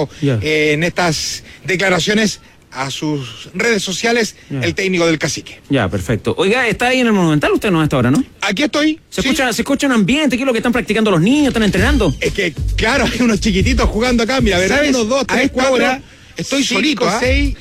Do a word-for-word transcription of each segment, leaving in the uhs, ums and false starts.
subió yeah. eh, en estas declaraciones a sus redes sociales yeah. el técnico del Cacique. Ya, perfecto. Oiga, ¿está ahí en el Monumental usted no a esta hora, no? Aquí estoy. ¿Se, sí. escucha, ¿Se escucha un ambiente? ¿Qué es lo que están practicando los niños? ¿Están entrenando? Es que, claro, hay unos chiquititos jugando acá. Mira, ¿verdad? Uno, dos, tres, cuatro. Estoy cinco, solito, ¿eh? seis.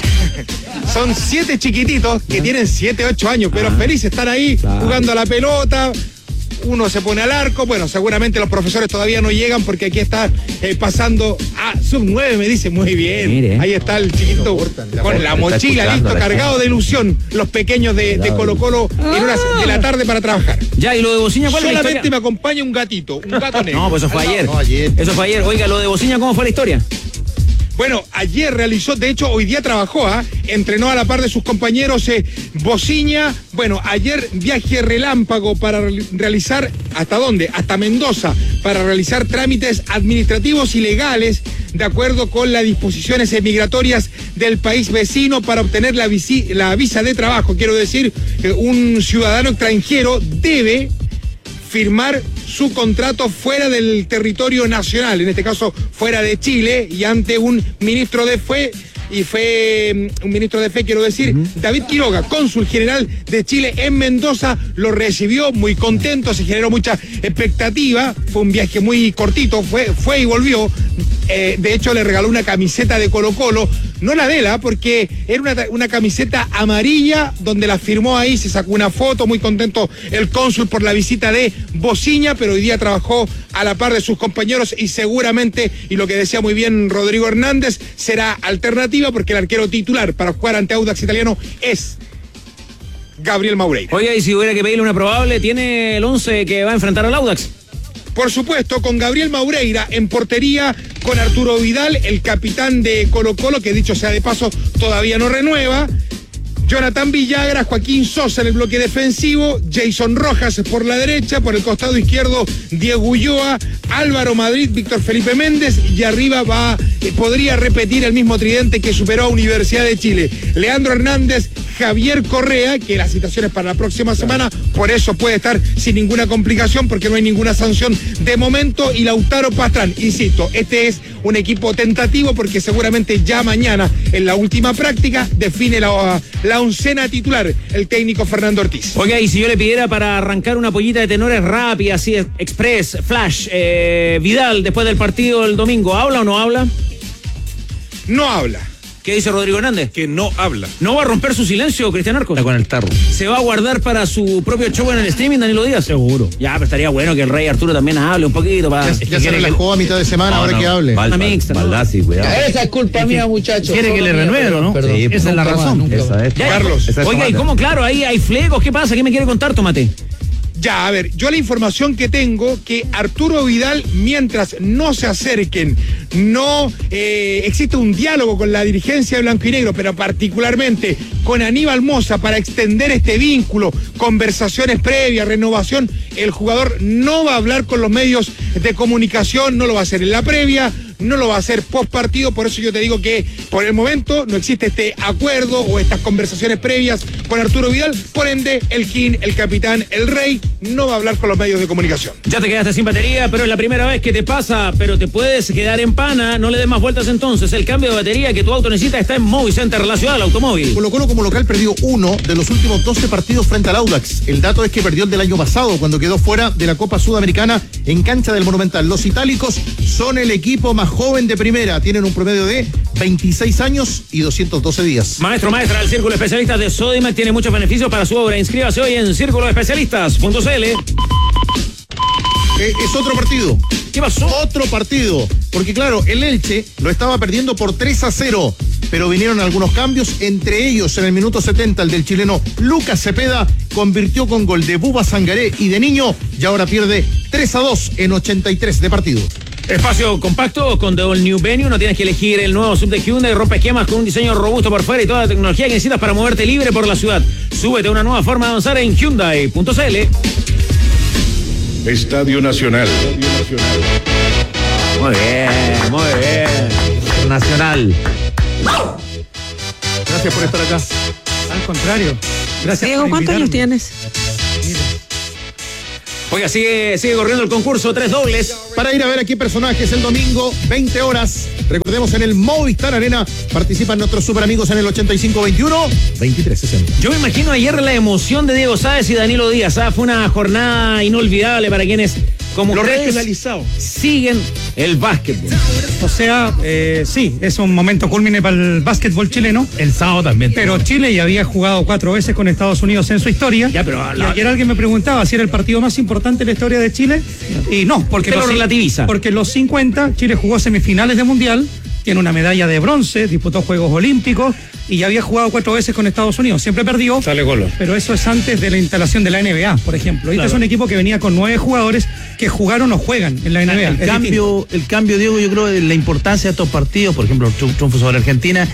Son siete chiquititos que ¿Ah? tienen siete, ocho años, pero ah, felices están ahí claro. jugando a la pelota. Uno se pone al arco, bueno, seguramente los profesores todavía no llegan porque aquí está eh, pasando a sub nueve, me dice, muy bien. Mire. Ahí está el chiquito con la mochila, listo, cargado de ilusión, los pequeños de, de Colo Colo ah. en horas de la tarde para trabajar. Ya, y lo de Bociña, ¿cuál Solamente es la historia? me acompaña un gatito, un gato negro. No, pues eso fue ayer. No, ayer. Eso fue ayer. Oiga, lo de Bociña, ¿cómo fue la historia? Bueno, ayer realizó, de hecho hoy día trabajó, ¿eh? entrenó a la par de sus compañeros eh, Bociña. Bueno, ayer viaje relámpago para re- realizar, ¿hasta dónde? Hasta Mendoza, para realizar trámites administrativos y legales de acuerdo con las disposiciones migratorias del país vecino para obtener la, visi- la visa de trabajo. Quiero decir, eh, un ciudadano extranjero debe firmar su contrato fuera del territorio nacional, en este caso fuera de Chile, y ante un ministro de fe, y fue un ministro de fe, quiero decir, uh-huh. David Quiroga, cónsul general de Chile en Mendoza, lo recibió muy contento, se generó mucha expectativa, fue un viaje muy cortito, fue, fue y volvió, eh, de hecho le regaló una camiseta de Colo Colo, no la de él, porque era una, una camiseta amarilla donde la firmó ahí, se sacó una foto, muy contento el cónsul por la visita de Bociña, pero hoy día trabajó a la par de sus compañeros y seguramente, y lo que decía muy bien Rodrigo Hernández, será alternativa porque el arquero titular para jugar ante Audax Italiano es Gabriel Maureira. Oiga, y si hubiera que pedirle una probable, ¿tiene el once que va a enfrentar al Audax? Por supuesto, con Gabriel Maureira en portería, con Arturo Vidal, el capitán de Colo Colo, que dicho sea de paso, todavía no renueva. Jonathan Villagra, Joaquín Sosa en el bloque defensivo, Jason Rojas por la derecha, por el costado izquierdo Diego Ulloa, Álvaro Madrid, Víctor Felipe Méndez, y arriba va, eh, podría repetir el mismo tridente que superó a Universidad de Chile. Leandro Hernández, Javier Correa, que la citación es para la próxima semana, por eso puede estar sin ninguna complicación, porque no hay ninguna sanción de momento, y Lautaro Pastrán, insisto, este es un equipo tentativo porque seguramente ya mañana, en la última práctica, define la, la oncena titular el técnico Fernando Ortiz. Oiga, y si yo le pidiera para arrancar una pollita de tenores rápida, así, express, flash, eh, Vidal, después del partido el domingo, ¿habla o no habla? No habla. ¿Qué dice Rodrigo Hernández? Que no habla. ¿No va a romper su silencio, Cristian Arcos? Está con el tarro. ¿Se va a guardar para su propio show en el streaming, Danilo Díaz? Seguro. Ya, pero estaría bueno que el Rey Arturo también hable un poquito. Para... Ya, ya se relajó que... a mitad de semana, no, ahora no, que hable. Val, una mixta. Baldassi, ¿no? Cuidado. Esa es culpa mía, muchachos. Quiere que le renueve, ¿no? Perdón. Sí, esa es la razón. Más, esa es. Ya, Carlos. Esa es oiga, ¿y cómo? Claro, ahí hay flegos. ¿Qué pasa? ¿Qué me quiere contar, Tomate? Ya, a ver, yo la información que tengo, que Arturo Vidal, mientras no se acerquen, no eh, existe un diálogo con la dirigencia de Blanco y Negro, pero particularmente con Aníbal Mosa para extender este vínculo, conversaciones previas, renovación, el jugador no va a hablar con los medios de comunicación, no lo va a hacer en la previa, no lo va a hacer post partido, por eso yo te digo que por el momento no existe este acuerdo o estas conversaciones previas con Arturo Vidal, por ende el King, el capitán, el Rey, no va a hablar con los medios de comunicación. Ya te quedaste sin batería, pero es la primera vez que te pasa, pero te puedes quedar en pana, no le des más vueltas entonces, el cambio de batería que tu auto necesita está en Movicenter, la ciudad del automóvil. Colo Colo como local perdió uno de los últimos doce partidos frente al Audax. El dato es que perdió el del año pasado, cuando quedó fuera de la Copa Sudamericana en cancha del Monumental. Los itálicos son el equipo más joven de primera, tienen un promedio de veintiséis años y doscientos doce días. Maestro, maestra, el Círculo de Especialistas de Sodimac tiene muchos beneficios para su obra. Inscríbase hoy en círculo de especialistas punto c l. Eh, es otro partido. ¿Qué pasó? Otro partido. Porque claro, el Elche lo estaba perdiendo por tres a cero. Pero vinieron algunos cambios, entre ellos en el minuto setenta el del chileno Lucas Cepeda convirtió con gol de Buba Sangaré y de Niño y ahora pierde tres a dos en ochenta y tres de partido. Espacio compacto con The All New Venue, no tienes que elegir el nuevo sub de Hyundai, rompe esquemas con un diseño robusto por fuera y toda la tecnología que necesitas para moverte libre por la ciudad. Súbete a una nueva forma de avanzar en Hyundai punto c l. Estadio Nacional. Muy bien, muy bien. Nacional. Gracias por estar acá. Al contrario. Gracias. Diego, ¿cuántos años tienes? Oiga, sigue, sigue corriendo el concurso, tres dobles. Para ir a ver a qué personajes el domingo, veinte horas. Recordemos, en el Movistar Arena participan nuestros super amigos en el ochenta y cinco veintiuno veintitrés sesenta. Yo me imagino ayer la emoción de Diego Sáez y Danilo Díaz. ¿Ah? Fue una jornada inolvidable para quienes, como Lo ustedes, regionalizado. siguen el básquetbol. O sea, eh, sí, es un momento culmine para el básquetbol chileno. El sábado también. Pero Chile ya había jugado cuatro veces con Estados Unidos en su historia. Ya, pero Y la- ayer alguien me preguntaba si era el partido más importante de la historia de Chile. Y no, porque Usted lo los- relativiza. Porque en los cincuenta Chile jugó semifinales de mundial, tiene una medalla de bronce, disputó Juegos Olímpicos y ya había jugado cuatro veces con Estados Unidos. Siempre perdió. Sale golo. Pero eso es antes de la instalación de la N B A, por ejemplo. Este Claro. es un equipo que venía con nueve jugadores que jugaron o juegan en la N B A. El Es distinto. cambio, el cambio, Diego, yo creo, de la importancia de estos partidos, por ejemplo, el triun- triunfo sobre Argentina,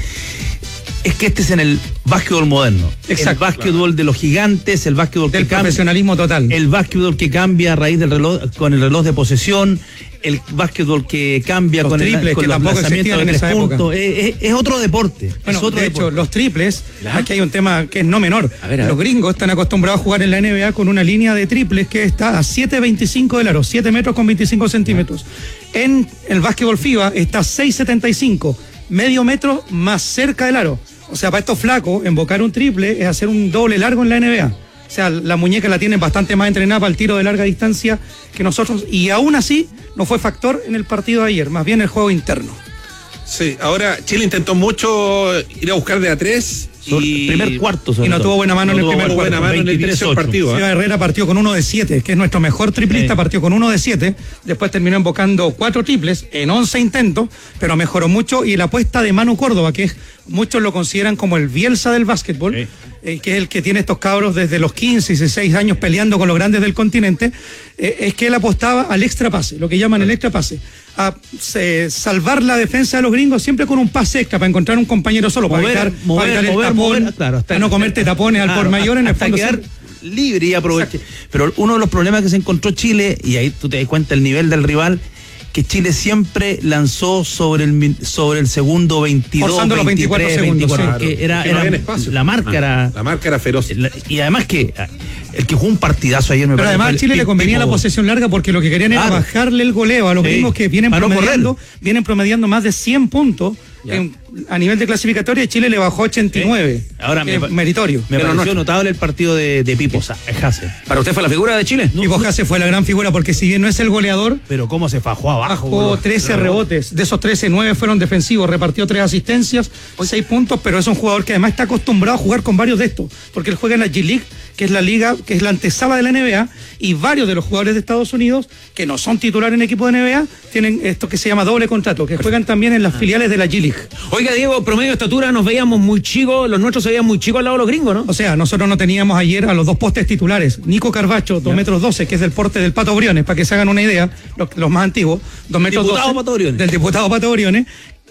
es que este es en el básquetbol moderno. Exacto. El básquetbol de los gigantes, el básquetbol Del que cambia, profesionalismo total. el básquetbol que cambia a raíz del reloj, con el reloj de posesión, el básquetbol que cambia Los con, el, triples, con que los tampoco lanzamientos existían de en tres esa época. puntos. Es, es- es otro deporte. Bueno, es otro de hecho, deporte. los triples, aquí hay un tema que es no menor. A ver, a los ver. gringos están acostumbrados a jugar en la N B A con una línea de triples que está a siete veinticinco del aro, siete metros con veinticinco centímetros. En el básquetbol FIBA está seis setenta y cinco, medio metro más cerca del aro. O sea, para estos flacos, invocar un triple es hacer un doble largo en la N B A. O sea, la muñeca la tienen bastante más entrenada para el tiro de larga distancia que nosotros, y aún así no fue factor en el partido de ayer, más bien el juego interno. Sí, ahora Chile intentó mucho ir a buscar de a tres Sobre- y primer cuarto, sobre y no todo. tuvo buena mano en el tuvo primer buena cuarto. mano en el veintitrés inicio del ocho. partido. ¿ah? Seba Herrera partió con uno de siete, que es nuestro mejor triplista, Sí. partió con uno de siete, después terminó invocando cuatro triples en once intentos, pero mejoró mucho, y la apuesta de Manu Córdoba, que es, muchos lo consideran como el Bielsa del básquetbol, Sí. eh, que es el que tiene estos cabros desde los quince, dieciséis años peleando con los grandes del continente, eh, es que él apostaba al extra pase, lo que llaman el extra pase, a eh, salvar la defensa de los gringos siempre con un pase extra para encontrar un compañero solo, para Mover, evitar, mover, para evitar el mover, tapón, mover, claro, hasta- para no comerte tapones al Claro, por mayor en el hasta fondo. quedar siempre- libre y aprovechar. Pero uno de los problemas que se encontró Chile, y ahí tú te das cuenta el nivel del rival, que Chile siempre lanzó sobre el min- sobre el segundo veintidós, Forzando los veinticuatro segundos, veinticuatro, sí. que era, Que no era- había espacio. la marca era La marca era feroz. la- y además que ah, el que jugó un partidazo ayer me Pero parece además fue a el Chile le Pipo- convenía la posesión larga porque lo que querían era Claro. bajarle el goleo a los Sí, gringos que vienen para no promediando, correr. vienen promediando más de cien puntos en- a nivel de clasificatoria, y Chile le bajó ochenta y nueve. Sí. Ahora que me es pa- meritorio. Me Pero pareció no- notable el partido de, de Pipo Sa- Jase. ¿Para usted fue la figura de Chile? Y Bojase fue la gran figura porque si bien no es el goleador, Pero cómo se fajó abajo. bajó boludo. trece rebotes. De esos trece, nueve fueron defensivos. Repartió tres asistencias, seis puntos, pero es un jugador que además está acostumbrado a jugar con varios de estos, porque él juega en la G-League, que es la liga, que es la antesala de la N B A, y varios de los jugadores de Estados Unidos, que no son titulares en equipo de N B A, tienen esto que se llama doble contrato, que juegan también en las filiales de la G-League. Oiga, Diego, promedio de estatura nos veíamos muy chicos, los nuestros se veían muy chicos al lado de los gringos, ¿no? O sea, nosotros no teníamos ayer a los dos postes titulares. Nico Carbacho, dos metros doce, que es del porte del Pato Briones, para que se hagan una idea, los, los más antiguos, dos metros Diputado doce, Pato Briones. del diputado Pato Briones.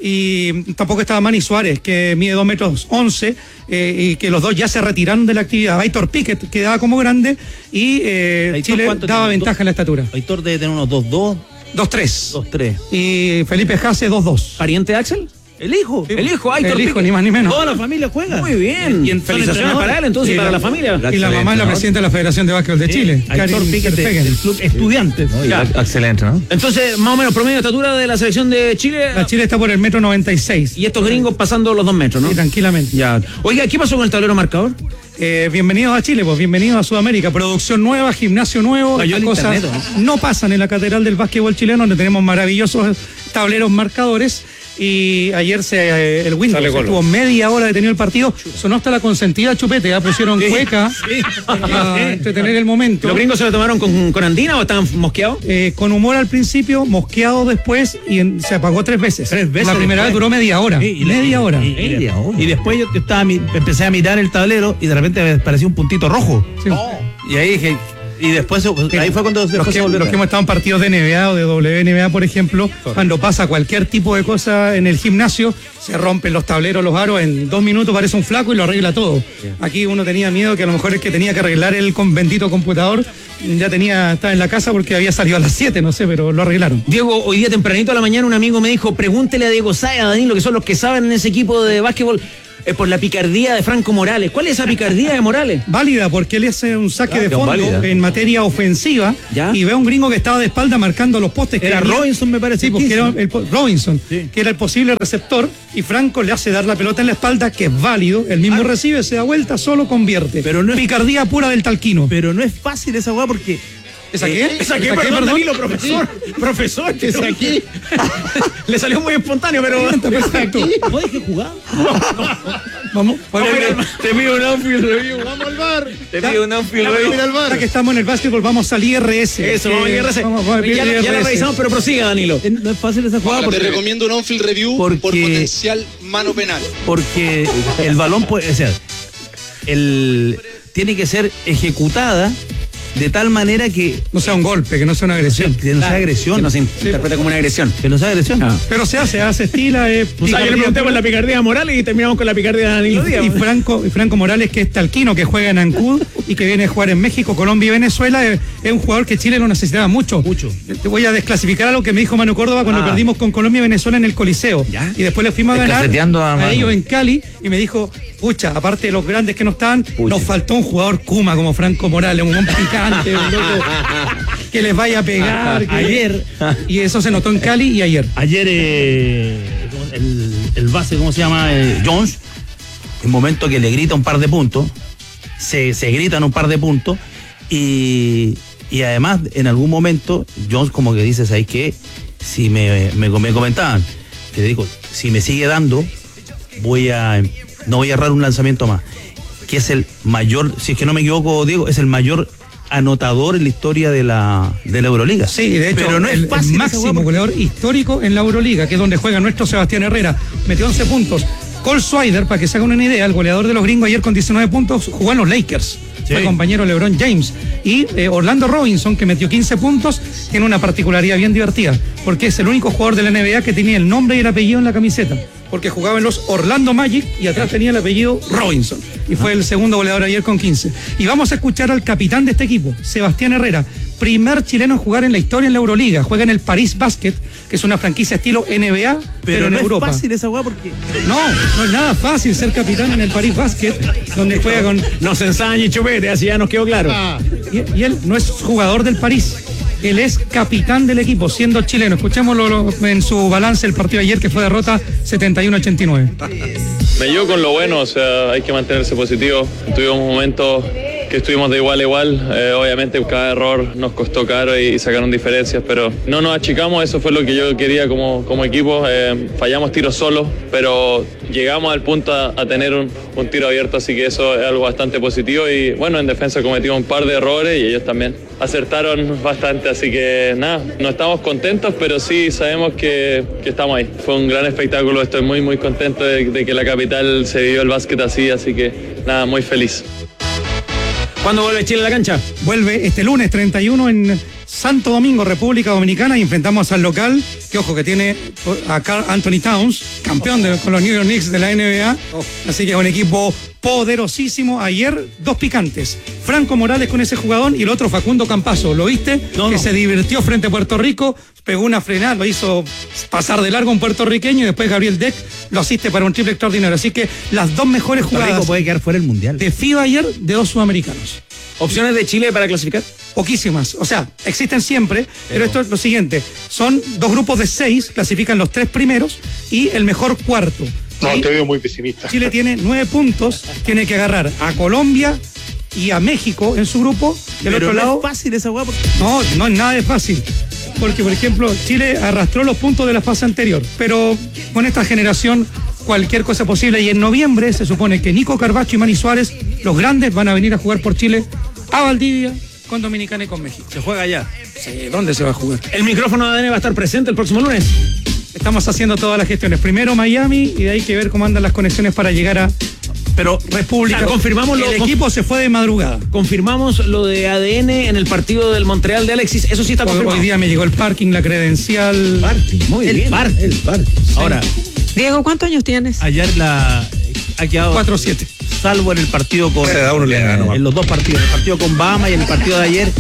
Y tampoco estaba Manny Suárez, que mide dos metros once, eh, y que los dos ya se retiraron de la actividad. Aitor Piquet quedaba como grande, y eh, Aitor, Chile ¿cuánto daba tiene? ventaja en la estatura. Aitor debe tener unos dos dos, dos tres. dos tres. Y Felipe Jase, dos dos. ¿Pariente de Axel? El hijo. El hijo, Aitor El hijo, Piquet. ni más ni menos. Toda la familia juega. Muy bien. Y en- son Felicitaciones entrenadores. para él, entonces, Y para la- la familia. Y la mamá es la presidenta de la Federación de Básquetbol de Chile, Aitor Karin Piquet de- Verstegen. del club Estudiantes. Ya. Excelente, ¿no? Entonces, más o menos, promedio de estatura de la selección de Chile. La Chile está por el metro noventa y seis. Y estos gringos pasando los dos metros, ¿no? Sí, tranquilamente. Ya. Oiga, ¿qué pasó con el tablero marcador? Eh, bienvenidos a Chile, pues bienvenidos a Sudamérica. Producción nueva, gimnasio nuevo. Falló Estas el cosas internet, no pasan en la Catedral del Básquetbol Chileno, donde tenemos maravillosos tableros marcadores. Y ayer se, eh, el Windows Sale gol. estuvo media hora detenido el partido. Sonó hasta la consentida Chupete, ya pusieron cueca para entretener el momento. ¿Los gringos se lo tomaron con, con andina o estaban mosqueados? Eh, con humor al principio, mosqueado después, y en- se apagó tres veces. Tres veces La primera después. vez duró media hora. Sí, y la- media hora. Y, y- y después yo estaba, mi- empecé a mirar el tablero y de repente me apareció un puntito rojo. Sí. Y ahí dije, y después ahí fue cuando Los después que, se volvió los que hemos estado en partidos de N B A o de W N B A, por ejemplo, cuando pasa cualquier tipo de cosa en el gimnasio, se rompen los tableros, los aros, en dos minutos parece un flaco y lo arregla todo. Aquí uno tenía miedo que a lo mejor es que tenía que arreglar el con bendito computador, ya tenía, estaba en la casa porque había salido a las siete, no sé, pero lo arreglaron. Diego, hoy día tempranito a la mañana un amigo me dijo, pregúntele a Diego Sáez, a Danilo, que son los que saben en ese equipo de básquetbol, es por la picardía de Franco Morales. ¿Cuál es esa picardía de Morales? Válida, porque él hace un saque Ah, de fondo válida. en materia ofensiva ¿Ya? y ve a un gringo que estaba de espalda marcando los postes. Era que Robinson, me parece. Sí, porque era quince. el, po- Robinson, Sí. que era el posible receptor, y Franco le hace dar la pelota en la espalda, que es válido. El mismo recibe, se da vuelta, solo convierte. Pero no es- Picardía pura del talquino. Pero no es fácil esa weá porque. ¿Esa qué? ¿Esa qué? ¿Esa qué, Perdón, perdón? Danilo, profesor. Profesor, ¿qué es aquí? Le salió muy espontáneo, pero... Está perfecto. ¿No dije jugar? Vamos, Vamos a ir vamos. al- Te pido un outfield review. Vamos al bar. Te pido un outfield Vamos review. al bar. Ahora que estamos en el básquetbol, vamos al I R S. Eso, que- vamos a I R S. Vamos, vamos a ya, la- ya la I R S. revisamos, pero prosiga, Danilo. Eh, No es fácil esa jugada Ahora, te porque, recomiendo un on-field review porque- por potencial mano penal. porque el balón puede. O sea, el, tiene que ser ejecutada de tal manera que, No sea un golpe, que no sea una agresión. que no sea agresión. Que no se interpreta como una agresión. Que no sea agresión. Ah. Pero se hace, hace estila. Eh, O sea, yo le pregunté por la picardía picardía de Morales y terminamos con la picardía de Danilo y, Díaz. y Franco, y Franco Morales, que es talquino, que juega en Ancud y que viene a jugar en México, Colombia y Venezuela, es, es un jugador que Chile lo necesitaba mucho. Mucho. Te voy a desclasificar algo que me dijo Manu Córdoba cuando Ah. perdimos con Colombia y Venezuela en el Coliseo. Ya. Y después le fuimos a ganar Escaseteando a a, Manu. ellos en Cali y me dijo, pucha, aparte de los grandes que no estaban, nos faltó un jugador Kuma como Franco Morales, un hombre picante, un loco que les vaya a pegar. que- Ayer. Y eso se notó en Cali y ayer. Ayer eh, el, el base, ¿cómo se llama? Eh, Jones, en un momento que le grita un par de puntos, se, se gritan un par de puntos y, y además en algún momento Jones como que dice, ¿sabes qué? Si me, me, me comentaban, que le digo, si me sigue dando, voy a no voy a errar un lanzamiento más, que es el mayor, si es que no me equivoco, Diego, es el mayor anotador en la historia de la, de la Euroliga. Sí, de hecho, pero no el, es fácil el esa máximo hueá porque- goleador histórico en la Euroliga, que es donde juega nuestro Sebastián Herrera. Metió once puntos. Cole Swider, para que se hagan una idea, el goleador de los gringos ayer con diecinueve puntos, jugó en los Lakers. Sí. Fue compañero de LeBron James. Y eh, Orlando Robinson, que metió quince puntos, tiene una particularidad bien divertida, porque es el único jugador de la N B A que tenía el nombre y el apellido en la camiseta. Porque jugaba en los Orlando Magic y atrás tenía el apellido Robinson. Y fue el segundo goleador ayer con quince. Y vamos a escuchar al capitán de este equipo, Sebastián Herrera, primer chileno en jugar en la historia en la Euroliga. Juega en el París Basket, que es una franquicia estilo N B A, pero, pero en no Europa. es fácil esa weá porque No, no es nada fácil ser capitán en el París Basket, donde juega con... Nos ensaña y chupete, así ya nos quedó claro. Ah, Y, y él no es jugador del París. Él es capitán del equipo, siendo chileno. Escuchémoslo lo- en su balance el partido de ayer, que fue derrota setenta y uno a ochenta y nueve. Me llevo con lo bueno, o sea, hay que mantenerse positivo. Tuvimos momentos que estuvimos de igual a igual. Eh, obviamente cada error nos costó caro y, y sacaron diferencias, pero no nos achicamos, eso fue lo que yo quería como, como equipo. Eh, fallamos tiros solos, pero llegamos al punto a, a tener un, un tiro abierto, así que eso es algo bastante positivo. Y bueno, en defensa cometimos un par de errores y ellos también acertaron bastante, así que nada, no estamos contentos, pero sí sabemos que, que estamos ahí. Fue un gran espectáculo, estoy muy muy contento de, de que la capital se vivió el básquet así, así que nada, muy feliz. ¿Cuándo vuelve Chile a la cancha? Vuelve este lunes treinta y uno en Santo Domingo, República Dominicana, y enfrentamos al local, que ojo, que tiene a Karl Anthony Towns, campeón de, con los New York Knicks de la N B A. Así que es un equipo poderosísimo. Ayer, dos picantes. Franco Morales con ese jugador y el otro Facundo Campazzo. ¿Lo viste? No, que no. se divirtió frente a Puerto Rico, pegó una frenada, lo hizo pasar de largo a un puertorriqueño y después Gabriel Deck lo asiste para un triple extraordinario. Así que las dos mejores Puerto Rico jugadas puede quedar fuera del mundial. de FIBA ayer de dos sudamericanos. ¿Opciones de Chile para clasificar? Poquísimas, o sea, existen siempre, pero esto es lo siguiente, son dos grupos de seis, clasifican los tres primeros y el mejor cuarto. No, Y te veo muy pesimista. Chile tiene nueve puntos, tiene que agarrar a Colombia y a México en su grupo, del Pero otro no lado, es fácil esa weá porque no, no es nada de fácil. Porque, por ejemplo, Chile arrastró los puntos de la fase anterior, pero con esta generación cualquier cosa es posible. Y en noviembre se supone que Nico Carbacho y Manny Suárez, los grandes, van a venir a jugar por Chile a Valdivia, con Dominicana y con México. se juega allá. Sí, ¿dónde se va a jugar? El micrófono de A D N va a estar presente el próximo lunes. Estamos haciendo todas las gestiones. Primero Miami y de ahí hay que ver cómo andan las conexiones para llegar a Pero República. O sea, confirmamos lo- El conf- equipo se fue de madrugada. Confirmamos lo de A D N en el partido del Montreal de Alexis. Eso sí está Hoy, confirmado. hoy día me llegó el parking, la credencial. Muy el bien. par, el par. Ahora, Diego, ¿cuántos años tienes? ayer la ha quedado cuatro siete. salvo en el partido con Cada uno le da nomás. en los dos partidos, en el partido con Bahamas y en el partido de ayer,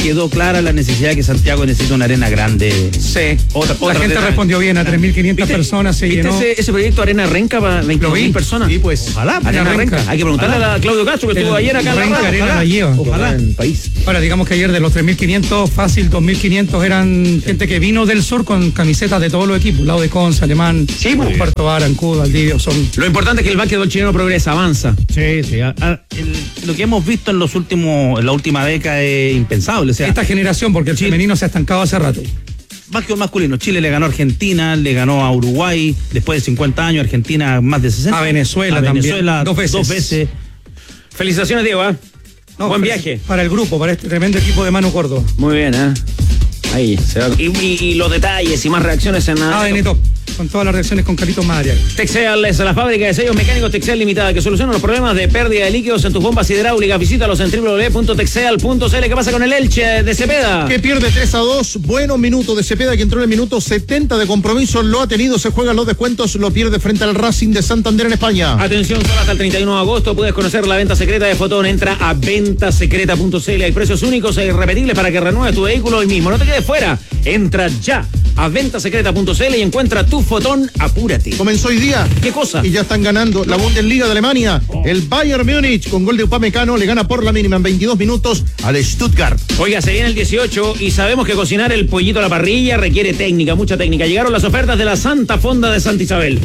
quedó clara la necesidad de que Santiago necesita una arena grande. Sí. Otra, la otra gente arena respondió bien, a tres mil quinientas ¿Viste? personas se ¿Viste llenó. ese, ese proyecto Arena Renca para veinte mil personas? Sí, pues. Ojalá. Arena Arena Renca. Renca. Hay que preguntarle Ojalá. a Claudio Castro que estuvo El ayer acá en la Renca radio. Arena Ojalá. la lleva. Ojalá. En el país. Ahora, digamos que ayer de los tres mil quinientos, fácil, dos mil quinientos eran gente que vino del sur con camisetas de todos los equipos, lado de Conce, Alemán, Sí, muy bien. Puerto Arancú, Valdivia, son... Lo importante es que el básquetbol chileno progresa, avanza. Sí, sí. A- a- el- lo que hemos visto en los últimos, en la última década es impensable. O sea, Esta generación, porque el Sí. femenino se ha estancado hace rato. básquetbol masculino. Chile le ganó a Argentina, le ganó a Uruguay, después de cincuenta años, Argentina más de sesenta. A Venezuela a también, Venezuela dos veces. Dos veces. Felicitaciones, Diego. ¿eh? No, Buen para- viaje. Para el grupo, para este tremendo equipo de Manu Córdoba. Muy bien, ¿eh? Ahí. Se va. Y, y- y los detalles y más reacciones en nada. A D N Top, con todas las reacciones con Carlitos Madariaga. Texel es la fábrica de sellos mecánicos Texel Limitada que soluciona los problemas de pérdida de líquidos en tus bombas hidráulicas. Visítalos en doble u doble u doble u punto texel punto c l. ¿Qué pasa con el Elche de Cepeda? Que pierde tres a dos. Buenos minutos de Cepeda, que entró en el minuto setenta de compromiso. Lo ha tenido, se juegan los descuentos. Lo pierde frente al Racing de Santander en España. Atención, solo hasta el treinta y uno de agosto puedes conocer la venta secreta de Fotón. Entra a venta secreta punto c l. Hay precios únicos e irrepetibles para que renueves tu vehículo hoy mismo. No te quedes fuera. Entra ya a venta secreta punto c l y encuentra tu Fotón. Apúrate. Comenzó hoy día. ¿Qué cosa? Y ya están ganando la Bundesliga de Alemania. El Bayern Múnich, con gol de Upamecano, le gana por la mínima en veintidós minutos al Stuttgart. Oiga, se viene el dieciocho y sabemos que cocinar el pollito a la parrilla requiere técnica, mucha técnica. Llegaron las ofertas de la Santa Fonda de Santa Isabel.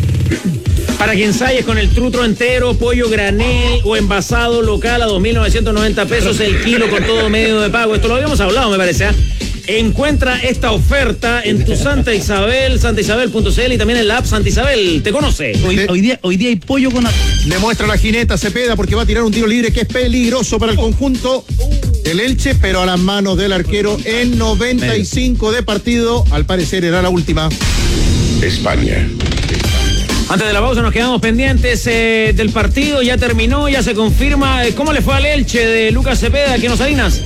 Para que ensayes con el trutro entero, pollo granel o envasado local a dos mil novecientos noventa pesos el kilo con todo medio de pago. Esto lo habíamos hablado, me parece. ¿eh? Encuentra esta oferta en tu Santa Isabel, santa isabel punto c l y también en la app Santa Isabel. ¿Te conoce? Hoy, Le- hoy día, hoy día hay pollo con atún. Le muestra la jineta a Cepeda porque va a tirar un tiro libre que es peligroso para el conjunto del Elche, pero a las manos del arquero en noventa y cinco de partido. Al parecer era la última. España. Antes de la pausa nos quedamos pendientes eh, del partido. Ya terminó, ya se confirma. Eh, ¿Cómo le fue al Elche de Lucas Cepeda? ¿Qué nos Salinas?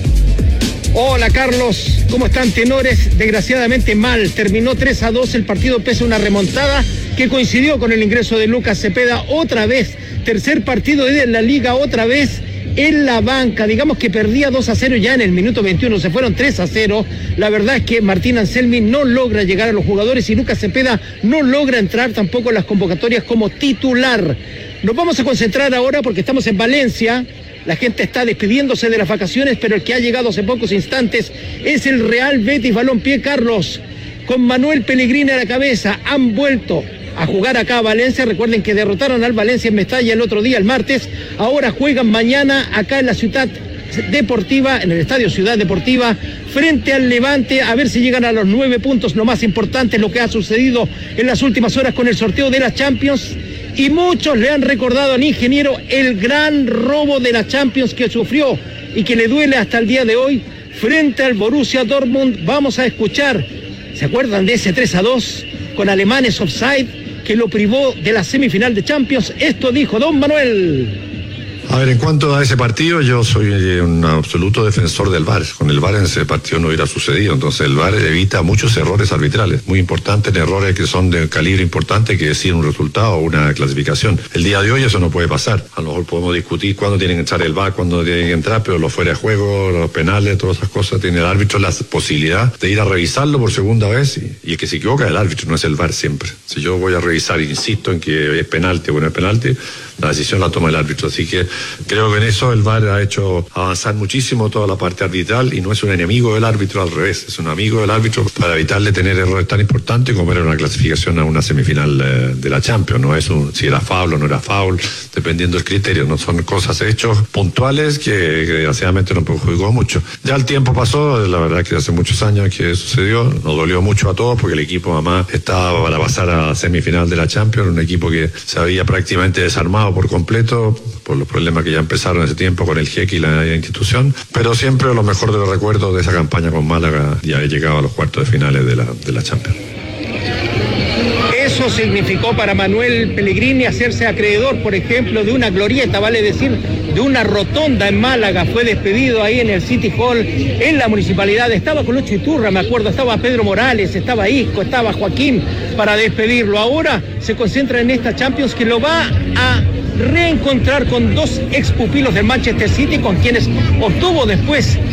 Hola Carlos, ¿cómo están tenores? Desgraciadamente mal, terminó tres a dos el partido pese a una remontada que coincidió con el ingreso de Lucas Cepeda otra vez, tercer partido de la liga otra vez en la banca, digamos que perdía dos a cero ya en el minuto veintiuno, se fueron tres a cero, la verdad es que Martín Anselmi no logra llegar a los jugadores y Lucas Cepeda no logra entrar tampoco en las convocatorias como titular. Nos vamos a concentrar ahora porque estamos en Valencia. La gente está despidiéndose de las vacaciones, pero el que ha llegado hace pocos instantes es el Real Betis Balompié, Carlos. Con Manuel Pellegrini a la cabeza, han vuelto a jugar acá a Valencia. Recuerden que derrotaron al Valencia en Mestalla el otro día, el martes. Ahora juegan mañana acá en la Ciudad Deportiva, en el Estadio Ciudad Deportiva, frente al Levante, a ver si llegan a los nueve puntos. Lo más importante es lo que ha sucedido en las últimas horas con el sorteo de la Champions. Y muchos le han recordado al ingeniero el gran robo de la Champions que sufrió y que le duele hasta el día de hoy frente al Borussia Dortmund. Vamos a escuchar, ¿se acuerdan de ese tres a dos con alemanes offside que lo privó de la semifinal de Champions? Esto dijo don Manuel. A ver, en cuanto a ese partido, yo soy eh, un absoluto defensor del V A R. Con el V A R en ese partido no hubiera sucedido. Entonces el V A R evita muchos errores arbitrales, muy importantes, errores que son de calibre importante, que deciden un resultado o una clasificación. El día de hoy eso no puede pasar. A lo mejor podemos discutir cuándo tienen que entrar el V A R, cuándo tienen que entrar, pero los fuera de juego, los penales, todas esas cosas, tiene el árbitro la posibilidad de ir a revisarlo por segunda vez y, y el que se equivoca es el árbitro, no es el V A R siempre. Si yo voy a revisar, insisto en que es penalti o no es penalti, la decisión la toma el árbitro. Así que creo que en eso el V A R ha hecho avanzar muchísimo toda la parte arbitral y no es un enemigo del árbitro, al revés, es un amigo del árbitro para evitarle tener errores tan importantes como era una clasificación a una semifinal eh, de la Champions. No es un si era foul o no era foul, dependiendo del criterio, no son cosas hechos puntuales que, que desgraciadamente no perjudicó mucho. Ya el tiempo pasó, la verdad que hace muchos años que sucedió, nos dolió mucho a todos porque el equipo además estaba para pasar a la semifinal de la Champions, un equipo que se había prácticamente desarmado por completo por los problemas que ya empezaron en ese tiempo con el Jeque y la institución, pero siempre lo mejor de los recuerdos de esa campaña con Málaga y haber llegado a los cuartos de finales de la, de la Champions. Eso significó para Manuel Pellegrini hacerse acreedor, por ejemplo, de una glorieta, vale decir, de una rotonda en Málaga. Fue despedido ahí en el City Hall, en la municipalidad. Estaba con Lucho Iturra, me acuerdo, estaba Pedro Morales, estaba Isco, estaba Joaquín para despedirlo. Ahora se concentra en esta Champions que lo va a reencontrar con dos expupilos del Manchester City, con quienes obtuvo después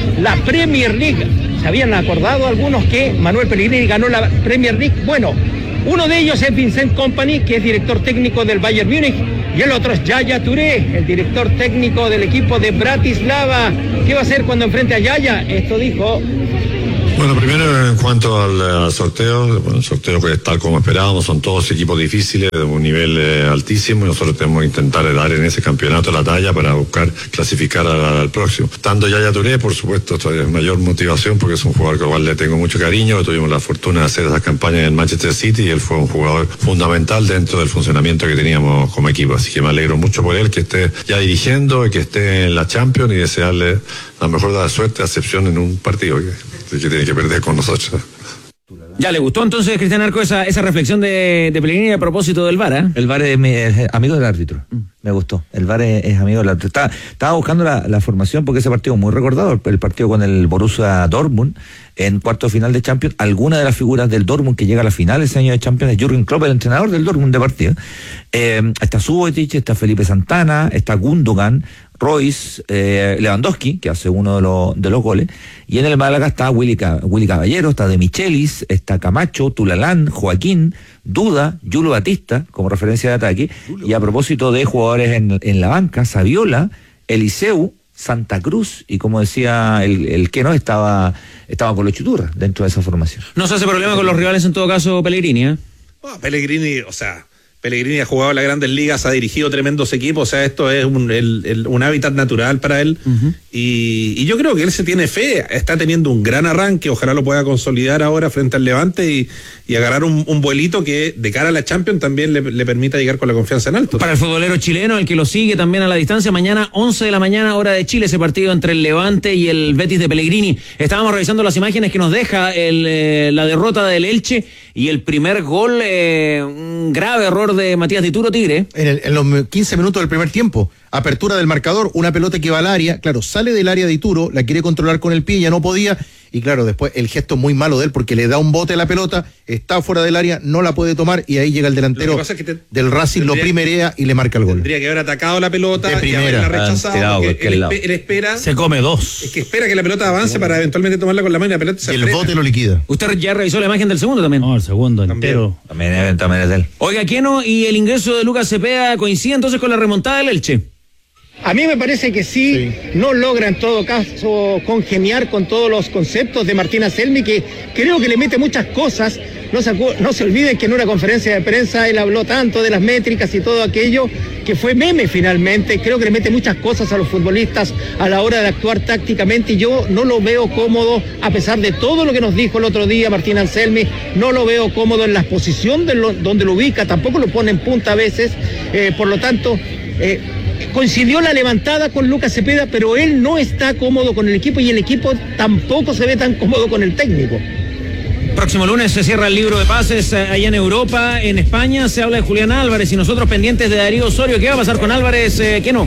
la Premier League. ¿Se habían acordado algunos que Manuel Pellegrini ganó la Premier League? Bueno, uno de ellos es Vincent Kompany, que es director técnico del Bayern Múnich, y el otro es Yaya Touré, el director técnico del equipo de Bratislava. ¿Qué va a hacer cuando enfrente a Yaya? Esto dijo. Bueno, primero en cuanto al, al sorteo, bueno, el sorteo que es tal como esperábamos, son todos equipos difíciles, de un nivel eh, altísimo, y nosotros tenemos que intentar dar en ese campeonato la talla para buscar clasificar al, al próximo. Tanto Yaya Touré, por supuesto, esto es mayor motivación porque es un jugador que igual le tengo mucho cariño, tuvimos la fortuna de hacer esas campañas en el Manchester City y él fue un jugador fundamental dentro del funcionamiento que teníamos como equipo, así que me alegro mucho por él que esté ya dirigiendo y que esté en la Champions y desearle la mejor de la suerte, a excepción en un partido que, que tiene que perder con nosotros. Ya, ¿le gustó entonces, Cristian Arco, esa, esa reflexión de, de Pellegrini a propósito del V A R? ¿eh? El V A R es, mi, es amigo del árbitro. Mm. Me gustó. El V A R es, es amigo del árbitro. Estaba, estaba buscando la, la formación porque ese partido muy recordado, el, el partido con el Borussia Dortmund en cuarto de final de Champions. Alguna de las figuras del Dortmund que llega a la final ese año de Champions es Jürgen Klopp, el entrenador del Dortmund de partido. Eh, está Subotic, está Felipe Santana, está Gundogan, Royce, eh, Lewandowski, que hace uno de los, de los goles, y en el Málaga está Willy, Willy Caballero, está De Michelis, está Camacho, Tulalán, Joaquín, Duda, Yulo Batista, como referencia de ataque, y a propósito de jugadores en, en la banca, Saviola, Eliseu, Santa Cruz, y como decía el, el que no, estaba, estaba con los Chuturras dentro de esa formación. No se hace problema con los rivales en todo caso Pellegrini, ¿eh? Oh, Pellegrini, o sea... Pellegrini ha jugado en las grandes ligas, ha dirigido tremendos equipos, o sea, esto es un, el, el, un hábitat natural para él. Uh-huh. y, y yo creo que él se tiene fe, está teniendo un gran arranque, ojalá lo pueda consolidar ahora frente al Levante y, y agarrar un, un vuelito que de cara a la Champions también le, le permita llegar con la confianza en alto. Para el futbolero chileno, el que lo sigue también a la distancia, mañana once de la mañana, hora de Chile, ese partido entre el Levante y el Betis de Pellegrini. Estábamos revisando las imágenes que nos deja el, eh, la derrota del Elche y el primer gol, eh, un grave error de Matías Dituro, Tigre. En, el, en los quince minutos del primer tiempo, apertura del marcador, una pelota que va al área, claro, sale del área de Dituro, la quiere controlar con el pie, ya no podía, y claro, después el gesto muy malo de él porque le da un bote a la pelota, está fuera del área, no la puede tomar y ahí llega el delantero es que te, del Racing, tendría, lo primerea y le marca el gol. Tendría que haber atacado la pelota de primera, y haberla rechazado, ah, tirado, porque él, él, él espera... Se come dos. Es que espera que la pelota avance para eventualmente tomarla con la mano y la pelota se y el frena. bote lo liquida. ¿Usted ya revisó la imagen del segundo también? No, el segundo también. entero. También, también es de él. Oiga, Keno, ¿y el ingreso de Lucas Cepeda coincide entonces con la remontada del Elche? A mí me parece que sí, sí, no logra en todo caso congeniar con todos los conceptos de Martín Anselmi, que creo que le mete muchas cosas. No se, no se olviden que en una conferencia de prensa él habló tanto de las métricas y todo aquello, que fue meme finalmente. Creo que le mete muchas cosas a los futbolistas a la hora de actuar tácticamente y yo no lo veo cómodo, a pesar de todo lo que nos dijo el otro día Martín Anselmi, no lo veo cómodo en la posición de lo, donde lo ubica, tampoco lo pone en punta a veces, eh, por lo tanto... Eh, coincidió la levantada con Lucas Cepeda, pero él no está cómodo con el equipo y el equipo tampoco se ve tan cómodo con el técnico. Próximo lunes se cierra el libro de pases allá en Europa, en España se habla de Julián Álvarez y nosotros pendientes de Darío Osorio. ¿Qué va a pasar con Álvarez? Eh, ¿Qué no?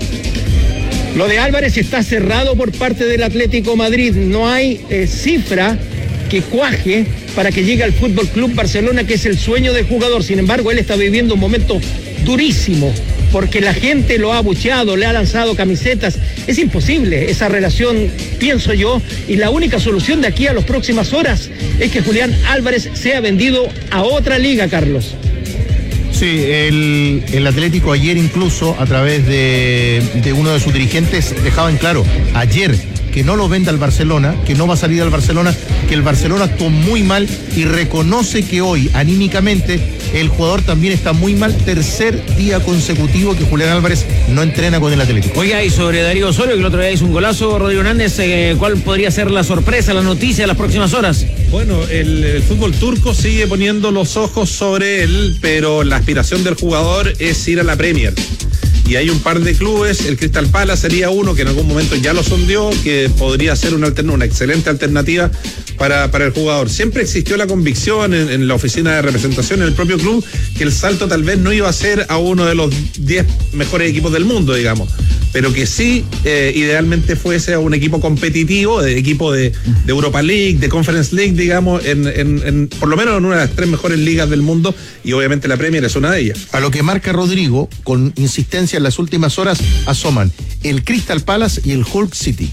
Lo de Álvarez está cerrado por parte del Atlético Madrid, no hay eh, cifra que cuaje para que llegue al Fútbol Club Barcelona, que es el sueño del jugador. Sin embargo, él está viviendo un momento durísimo, porque la gente lo ha abucheado, le ha lanzado camisetas. Es imposible esa relación, pienso yo, y la única solución de aquí a las próximas horas es que Julián Álvarez sea vendido a otra liga, Carlos. Sí, el, el Atlético ayer incluso, a través de, de uno de sus dirigentes, dejaba en claro, ayer, que no lo venda al Barcelona, que no va a salir al Barcelona, que el Barcelona actuó muy mal y reconoce que hoy, anímicamente, el jugador también está muy mal. Tercer día consecutivo que Julián Álvarez no entrena con el Atlético. Oiga, y sobre Darío Osorio, que el otro día hizo un golazo, Rodrigo Hernández, eh, ¿cuál podría ser la sorpresa, la noticia de las próximas horas? Bueno, el, el fútbol turco sigue poniendo los ojos sobre él, pero la aspiración del jugador es ir a la Premier. Y hay un par de clubes, el Crystal Palace sería uno que en algún momento ya lo sondeó, que podría ser una, alterna, una excelente alternativa para, para el jugador. Siempre existió la convicción en, en la oficina de representación, en el propio club, que el salto tal vez no iba a ser a uno de los diez mejores equipos del mundo, digamos, pero que sí, eh, idealmente fuese a un equipo competitivo, de equipo de, de Europa League, de Conference League, digamos, en, en, en, por lo menos en una de las tres mejores ligas del mundo, y obviamente la Premier es una de ellas. A lo que marca Rodrigo, con insistencia en las últimas horas, asoman el Crystal Palace y el Hull City.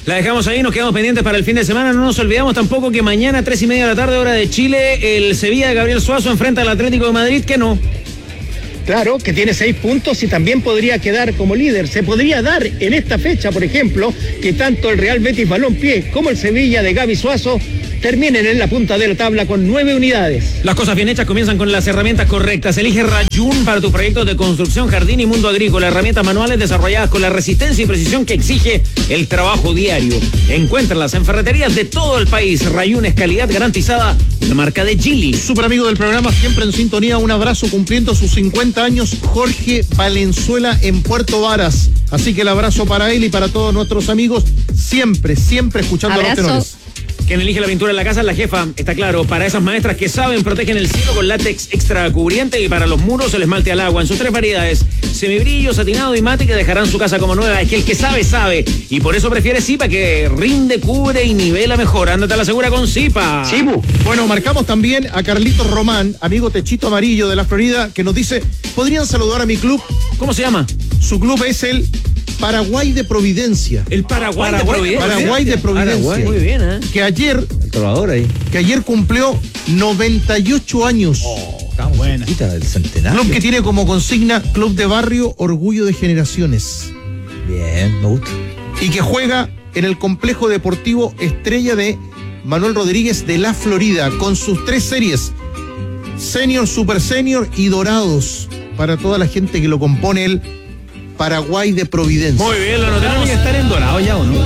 La dejamos ahí, nos quedamos pendientes para el fin de semana. No nos olvidamos tampoco que mañana, tres y media de la tarde, hora de Chile, el Sevilla de Gabriel Suazo enfrenta al Atlético de Madrid, que no. Claro, que tiene seis puntos y también podría quedar como líder. Se podría dar en esta fecha, por ejemplo, que tanto el Real Betis Balompié como el Sevilla de Gaby Suazo terminen en la punta de la tabla con nueve unidades. Las cosas bien hechas comienzan con las herramientas correctas. Elige Rayun para tus proyectos de construcción, jardín y mundo agrícola. Herramientas manuales desarrolladas con la resistencia y precisión que exige el trabajo diario. Encuéntralas en ferreterías de todo el país. Rayun es calidad garantizada, una marca de Gili. Super amigo del programa, siempre en sintonía. Un abrazo cumpliendo sus cincuenta años, Jorge Valenzuela en Puerto Varas. Así que el abrazo para él y para todos nuestros amigos, siempre, siempre escuchando Abrazo. a los tenores. Quien elige la pintura en la casa es la jefa, está claro. Para esas maestras que saben, protegen el cielo con látex extra cubriente, y para los muros el esmalte al agua en sus tres variedades: semibrillo, satinado y mate, que dejarán su casa como nueva. Es que el que sabe, sabe. Y por eso prefiere Zipa, que rinde, cubre y nivela mejor. Ándate a la segura con Zipa. Chibu. Bueno, marcamos también a Carlitos Román, amigo Techito Amarillo de la Florida, que nos dice: ¿podrían saludar a mi club? ¿Cómo se llama? Su club es el Paraguay de Providencia. El Paraguay, Paraguay de Providencia. Paraguay de Providencia. Paraguay. Muy bien, ¿eh? Que ayer, El trovador ahí. que ayer cumplió noventa y ocho años. Estamos buena. Del centenario. Club que tiene como consigna Club de Barrio, Orgullo de Generaciones. Bien, me gusta. Y que juega en el complejo deportivo Estrella de Manuel Rodríguez de la Florida, con sus tres series: Senior, Super Senior y Dorados, para toda la gente que lo compone el Paraguay de Providencia. Muy bien, lo Los tenores notamos. ya están en dorado ya, ¿o no?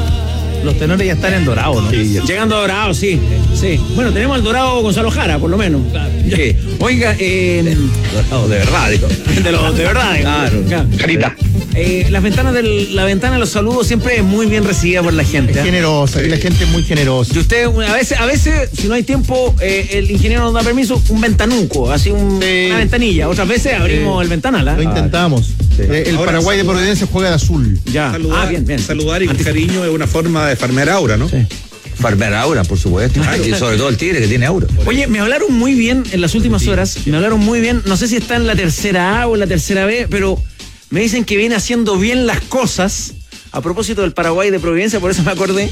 Los tenores ya están en dorado, ¿no? Sí, llegando a Dorado, sí. Sí. Bueno, tenemos al Dorado Gonzalo Jara, por lo menos. Claro. Sí. Oiga, eh, Dorado, de verdad, digo. de, los de verdad. Claro. Jarita. Eh, las ventanas del, la ventana de los saludos siempre es muy bien recibida por la gente. Es ¿eh? generosa, y la gente es muy generosa. Y usted, a veces, a veces, si no hay tiempo, eh, el ingeniero nos da permiso, un ventanuco, así un, Sí. una ventanilla. Otras veces abrimos Sí. el ventanal. ¿eh? Lo intentamos. Eh, el Ahora, Paraguay de saludar- Providencia juega de azul. Ya. Saludar, Ah, bien, bien. saludar y con cariño es una forma de farmear aura, ¿no? Sí. Farmer Aura, por supuesto. Y sobre todo el Tigre, que tiene Aura. Oye, me hablaron muy bien en las últimas horas, me hablaron muy bien, no sé si está en la tercera A o en la tercera B, pero me dicen que viene haciendo bien las cosas. A propósito del Paraguay de Providencia, por eso me acordé,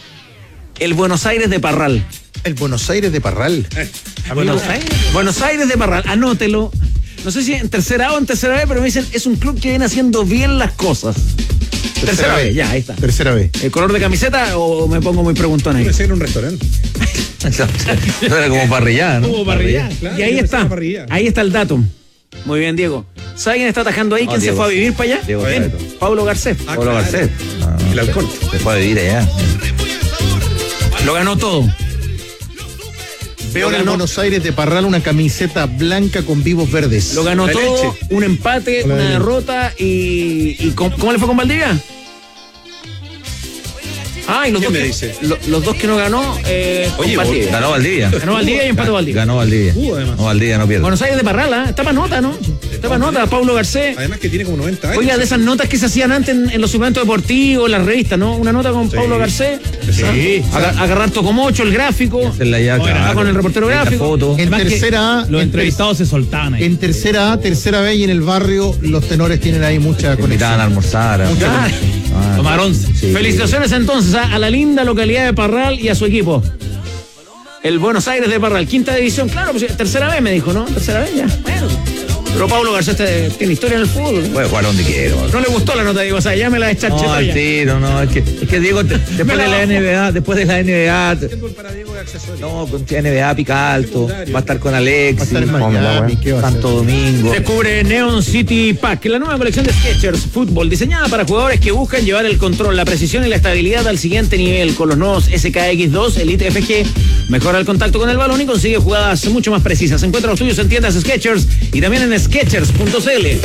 el Buenos Aires de Parral. El Buenos Aires de Parral. Buenos Aires, Buenos Aires de Parral, anótelo. No sé si en tercera A o en tercera B, pero me dicen, es un club que viene haciendo bien las cosas. Tercera, B, ya, ahí está. Tercera B. ¿El color de camiseta o me pongo muy preguntón ahí? Puede ser un restaurante. No era como parrillada, ¿no? Como parrilla. Claro, Y ahí yo pensé está. una parrilla. Ahí está el dato. Muy bien, Diego. ¿Sabe quién está atajando ahí? No, ¿Quién Diego. se fue a vivir para allá? Diego Ven, Saeto. Pablo Garcés. Ah, Pablo claro. Garcés. No, El halcón. Se fue a vivir allá. Lo ganó todo. Veo en el Buenos Aires de Parral una camiseta blanca con vivos verdes. Lo ganó La todo. leche. Un empate, Hola, una Diego. derrota y. y ¿cómo, cómo le fue con Valdivia? Ah, y los ¿Quién dos, me que, dice? lo- los dos que no ganó, eh, Oye, con Valdivia. Ganó Valdivia. Ganó Valdivia y empató Valdivia. Ganó Valdivia. Uh, además. No, Valdivia no pierde. Buenos Aires de Parral, ¿eh? Está para nota, ¿no? Está para nota, Pablo Garcés. Además que tiene como noventa años. Oiga, de esas notas que se hacían antes en, en los suplementos deportivos, en las revistas, ¿no? Una nota con Sí. Pablo Garcés. Sí. Aga- agarrar Tocomocho, el gráfico. Hacerla ya, Bueno, claro. va con el reportero Esta gráfico. foto. En Además que tercera A, Los en, ter- entrevistados se soltaban ahí. en tercera A, tercera B y en el barrio, los tenores tienen ahí mucha Te invitaban a conexión. almorzar. a- Ah, Ah, Tomar once. sí. Felicitaciones entonces a, a la linda localidad de Parral y a su equipo. El Buenos Aires de Parral, quinta división, claro, pues, tercera vez me dijo, ¿no? Tercera vez, ya. Bueno. Pero Pablo Garcés te- tiene historia en el fútbol. Puede jugar donde quiera. No le gustó la nota, digo, o sea, ya me la No, echarcheta al ya. tiro, no, es que, es que Diego, te- después Me la de la bajo. N B A, después de la N B A, te- Para Diego de accesorio. no, con N B A pica alto, va a estar con Alexis, Va a estar en con la Miami, weá, ¿qué va a hacer? Santo Domingo. Descubre Neon City Pack, la nueva colección de Skechers Fútbol, diseñada para jugadores que buscan llevar el control, la precisión y la estabilidad al siguiente nivel. Con los nuevos S K X dos Elite F G, mejora el contacto con el balón y consigue jugadas mucho más precisas. Encuentra los tuyos en tiendas Skechers y también en skechers punto c l.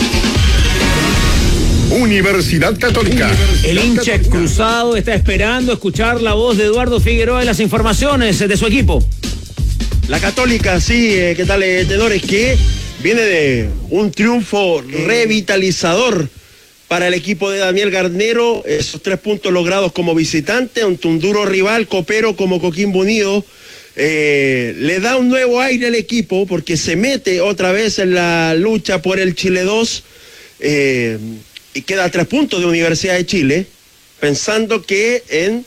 Universidad Católica. El hincha cruzado está esperando escuchar la voz de Eduardo Figueroa y las informaciones de su equipo. La Católica, sí, eh, ¿qué tal, eh, tenores? Que viene de un triunfo revitalizador para el equipo de Daniel Garnero, esos tres puntos logrados como visitante ante un duro rival copero como Coquimbo Unido. Eh, le da un nuevo aire al equipo porque se mete otra vez en la lucha por el Chile dos, eh, y queda a tres puntos de Universidad de Chile. pensando que en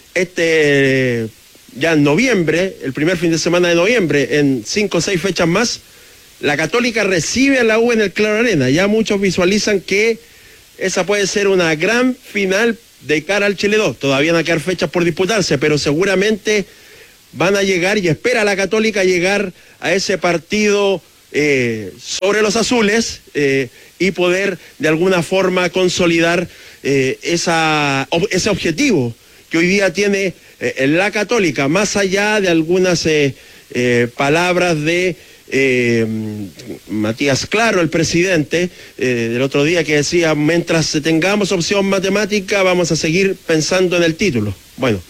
este, ya en noviembre, el primer fin de semana de noviembre, en cinco o seis fechas más, la Católica recibe a la U en el Claro Arena. Ya muchos visualizan que esa puede ser una gran final de cara al Chile dos. Todavía van a quedar fechas por disputarse, pero seguramente van a llegar y espera la Católica llegar a ese partido eh, sobre los azules eh, y poder de alguna forma consolidar eh, esa, ob, ese objetivo que hoy día tiene eh, la Católica, más allá de algunas eh, eh, palabras de eh, Matías Claro, el presidente, eh, del otro día, que decía, mientras tengamos opción matemática vamos a seguir pensando en el título. Bueno,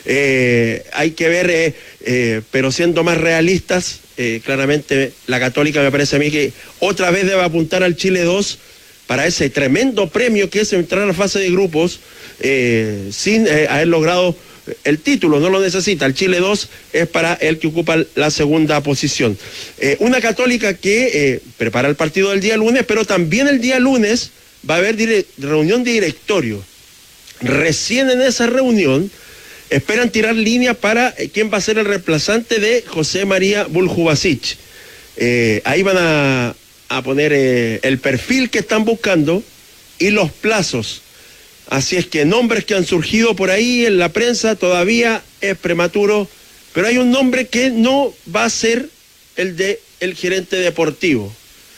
eh, hay que ver, eh, eh, pero siendo más realistas, eh, claramente la Católica me parece a mí que otra vez debe apuntar al Chile dos para ese tremendo premio que es entrar a la fase de grupos eh, sin eh, haber logrado el título. No lo necesita. El Chile dos es para el que ocupa la segunda posición. Eh, una Católica que eh, prepara el partido del día lunes, pero también el día lunes va a haber dire- reunión de directorio. Recién en esa reunión esperan tirar línea para eh, quién va a ser el reemplazante de José María Buljubasic. Eh, ahí van a, a poner eh, el perfil que están buscando y los plazos. Así es que nombres que han surgido por ahí en la prensa todavía es prematuro, pero hay un nombre que no va a ser el de el gerente deportivo.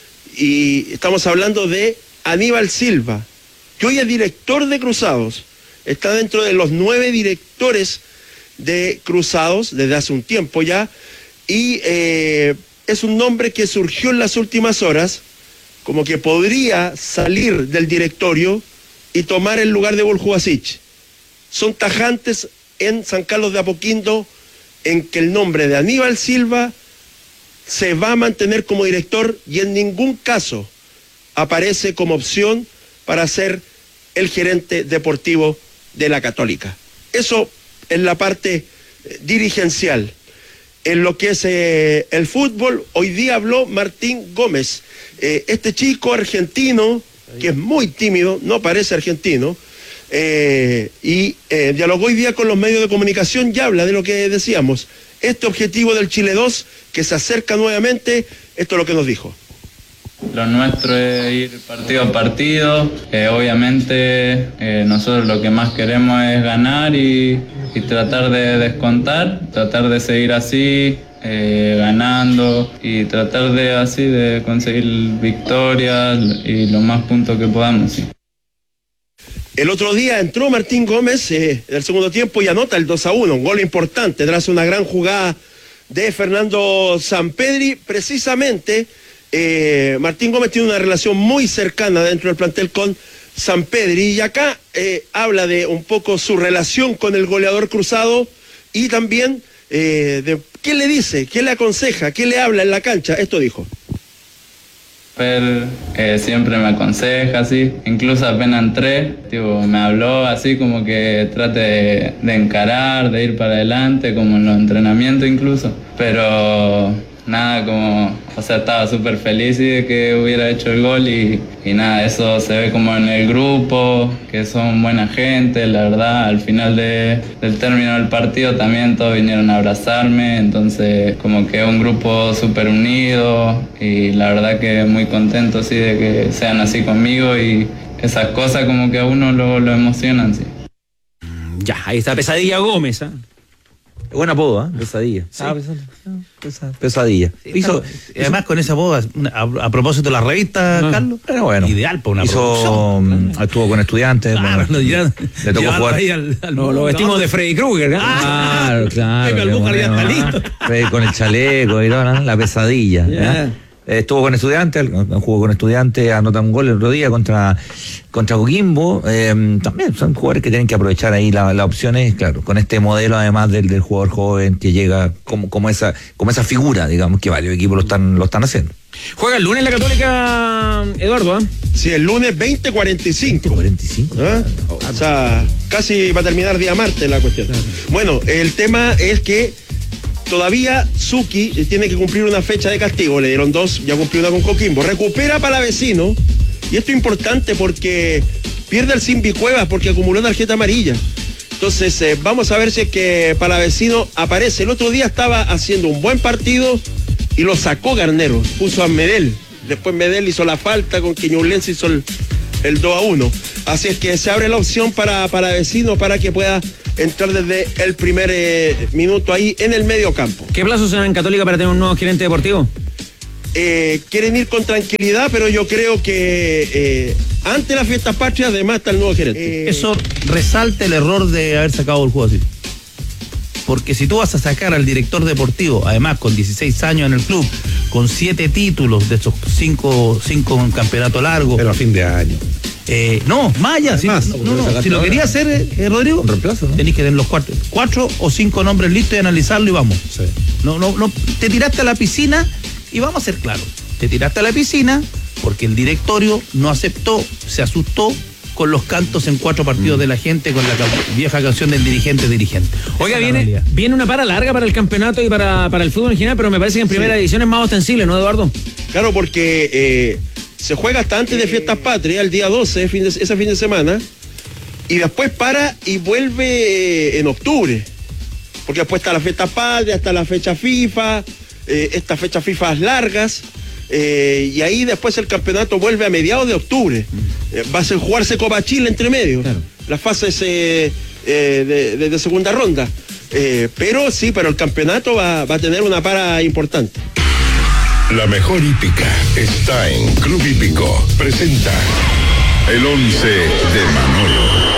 Y estamos hablando de Aníbal Silva, que hoy es director de Cruzados. Está dentro de los nueve directores de Cruzados desde hace un tiempo ya, y eh, es un nombre que surgió en las últimas horas, como que podría salir del directorio y tomar el lugar de Buljubasic. Son tajantes en San Carlos de Apoquindo en que el nombre de Aníbal Silva se va a mantener como director y en ningún caso aparece como opción para ser el gerente deportivo de la Católica. Eso en la parte eh, dirigencial. En lo que es eh, el fútbol, hoy día habló Martín Gómez, eh, este chico argentino que es muy tímido, no parece argentino, eh, y eh, dialogó hoy día con los medios de comunicación y habla de lo que decíamos, este objetivo del Chile dos que se acerca nuevamente. Esto es lo que nos dijo. Lo nuestro es ir partido a partido, eh, obviamente eh, nosotros lo que más queremos es ganar y, y tratar de descontar, tratar de seguir así, eh, ganando y tratar de así de conseguir victorias y los más puntos que podamos. Sí. El otro día entró Martín Gómez eh, en el segundo tiempo y anota el dos a uno, un gol importante tras una gran jugada de Fernando Sampedri. Precisamente eh, Martín Gómez tiene una relación muy cercana dentro del plantel con Sampedri, y acá eh, habla de un poco su relación con el goleador cruzado y también eh, de qué le dice, qué le aconseja, qué le habla en la cancha. Esto dijo. Él eh, siempre me aconseja así, incluso apenas entré, tipo, me habló así como que trate de, de encarar, de ir para adelante, como en los entrenamientos incluso, pero nada, como, o sea, estaba súper feliz de que hubiera hecho el gol y, y nada, eso se ve como en el grupo, que son buena gente, la verdad, al final de, del término del partido también todos vinieron a abrazarme, entonces como que es un grupo súper unido y la verdad que muy contento sí de que sean así conmigo y esas cosas como que a uno lo, lo emocionan, sí. Ya, ahí está Pesadilla Gómez, ¿ah? ¿eh? Buen apodo, ¿eh? Pesadilla. Sí. Ah, pesadilla. Pesadilla. Hizo, y además con esa apodo, a, a propósito de la revista, no. Carlos, pero bueno, ideal para una hizo, um, estuvo con estudiantes. Claro, bueno, ya, le tocó jugar. Al, al no, lo vestimos de Freddy Krueger. ¿eh? Claro, claro. El Bújar ya está listo. Con el chaleco y todo, ¿no? La pesadilla. Yeah. Eh, estuvo con estudiantes, jugó con estudiantes, anota un gol el otro día contra, contra Coquimbo. Eh, también son jugadores que tienen que aprovechar ahí las la opciones, claro, con este modelo además del, del jugador joven que llega como, como esa, como esa figura, digamos, que varios equipos lo están, lo están haciendo. Juega el lunes la Católica, Eduardo, ¿eh? Sí, el lunes veinte cuarenta y cinco. cuarenta y cinco. ¿Eh? O sea, casi va a terminar día martes la cuestión. Claro. Bueno, el tema es que todavía Suki tiene que cumplir una fecha de castigo, le dieron dos, ya cumplió una con Coquimbo, recupera Palavecino, y esto es importante porque pierde el Simbi Cuevas porque acumuló tarjeta amarilla. Entonces, eh, vamos a ver si es que Palavecino aparece. El otro día estaba haciendo un buen partido y lo sacó Garnero, puso a Medel. Después Medel hizo la falta, con Quiñolense hizo el, el dos a uno. Así es que se abre la opción para Palavecino para que pueda entrar desde el primer eh, minuto ahí en el medio campo. ¿Qué plazos se dan en Católica para tener un nuevo gerente deportivo? Eh, quieren ir con tranquilidad, pero yo creo que eh, ante las fiestas patrias además está el nuevo gerente. Eh, Eso resalta el error de haber sacado el juego así. Porque si tú vas a sacar al director deportivo, además con dieciséis años en el club, con siete títulos de esos cinco, cinco en campeonato largo. Pero a fin de año. Eh, no, Maya, si, más, no, no, no, si lo quería hacer, eh, Rodrigo, un reemplazo, ¿no? Tenés que tener los cuatro, cuatro o cinco nombres listos y analizarlo y vamos. Sí. No, no, no, te tiraste a la piscina y vamos a ser claros. Te tiraste a la piscina porque el directorio no aceptó, se asustó con los cantos en cuatro partidos mm. de la gente, con la vieja canción del dirigente dirigente. Oiga, viene, viene una para larga para el campeonato y para, para el fútbol en general, pero me parece que en primera sí. edición es más ostensible, ¿no, Eduardo? Claro, porque eh, se juega hasta antes de Fiestas Patrias, el día doce, fin de, ese fin de semana, y después para y vuelve en octubre, porque después está la Fiesta Patria, está la fecha FIFA, eh, estas fechas FIFA largas, eh, y ahí después el campeonato vuelve a mediados de octubre. Eh, va a ser jugarse Copa Chile entre medio, claro. Las fases eh, eh, de, de, de segunda ronda. Eh, pero sí, pero el campeonato va, va a tener una para importante. La mejor hípica está en Club Hípico. Presenta el once de Manolo.